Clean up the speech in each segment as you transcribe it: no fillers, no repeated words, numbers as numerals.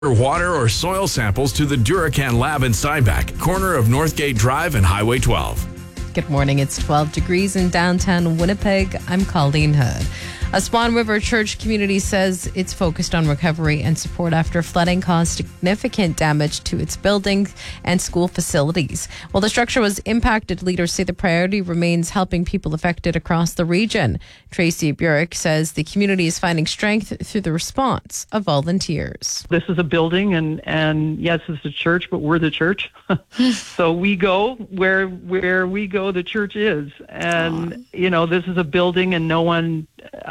Water or soil samples to the Duracan Lab in Steinbach, corner of Northgate Drive and Highway 12. Good morning. It's 12 degrees in downtown Winnipeg. I'm Colleen Hood. A Swan River Church community says it's focused on recovery and support after flooding caused significant damage to its buildings and school facilities. While the structure was impacted, leaders say the priority remains helping people affected across the region. Tracy Burek says the community is finding strength through the response of volunteers. This is a building, and yes, it's a church, but we're the church. So we go where we go, the church is. And, this is a building and no one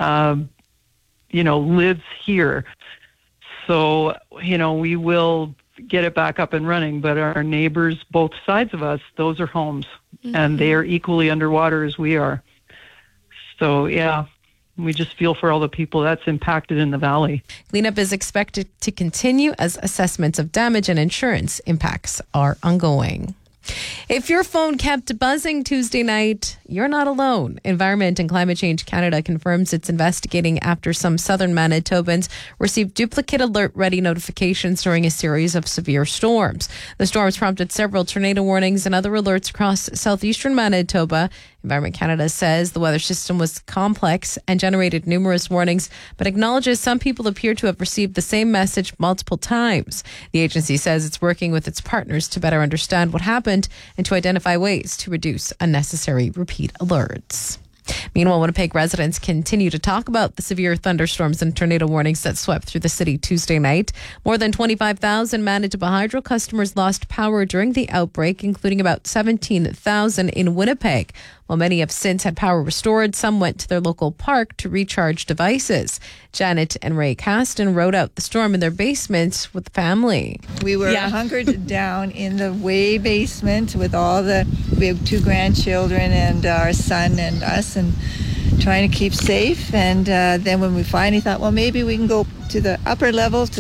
lives here. So, we will get it back up and running, but our neighbors, both sides of us, those are homes, and they are equally underwater as we are. So, yeah, we just feel for all the people that's impacted in the valley. Cleanup is expected to continue as assessments of damage and insurance impacts are ongoing. If your phone kept buzzing Tuesday night, you're not alone. Environment and Climate Change Canada confirms it's investigating after some southern Manitobans received duplicate alert-ready notifications during a series of severe storms. The storms prompted several tornado warnings and other alerts across southeastern Manitoba. Environment Canada says the weather system was complex and generated numerous warnings, but acknowledges some people appear to have received the same message multiple times. The agency says it's working with its partners to better understand what happened and to identify ways to reduce unnecessary repeat alerts. Meanwhile, Winnipeg residents continue to talk about the severe thunderstorms and tornado warnings that swept through the city Tuesday night. More than 25,000 Manitoba Hydro customers lost power during the outbreak, including about 17,000 in Winnipeg. While many have since had power restored, some went to their local park to recharge devices. Janet and Ray Caston rode out the storm in their basement with the family. We were hunkered down in the way basement with we have 2 grandchildren and our son and us, and trying to keep safe. And then when we finally thought, well, maybe we can go to the upper level to